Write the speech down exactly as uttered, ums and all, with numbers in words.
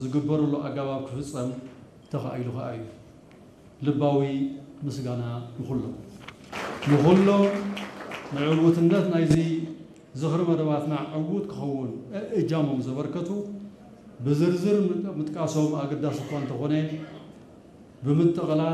ዝግበሩ له አጋባብ ክፍጸም ተኻኢሉ ኸአዩ ልባዊ ምስጋና ይኹሎ ይኹሎ ንዕውትነት ናይዚ ዝኽሪ መደባትና ዕውት ክኸውን እጃሞም ዘበርከቱ بزرزر متقاسم أقدر سكون تقولين بمنطقة